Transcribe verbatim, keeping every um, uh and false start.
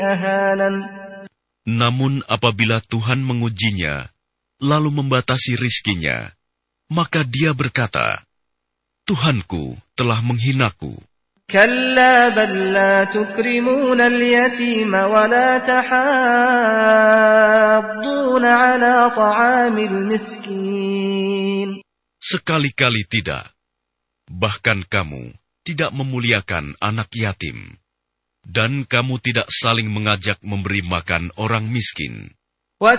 Namun apabila Tuhan mengujinya, lalu membatasi rizkinya, maka dia berkata, Tuhanku telah menghinaku. كلا بل لا تكرمون اليتيم ولا تحاضون على طعام المسكين. Sekali-kali tidak. Bahkan kamu tidak memuliakan anak yatim, dan kamu tidak saling mengajak memberi makan orang miskin.